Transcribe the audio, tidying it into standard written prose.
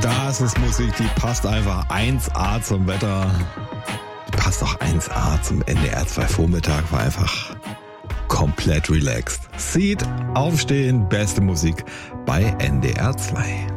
Das ist Musik, die passt einfach 1A zum Wetter. Die passt auch 1A zum NDR 2 Vormittag, war einfach komplett relaxed. Seed, aufstehen, beste Musik bei NDR 2.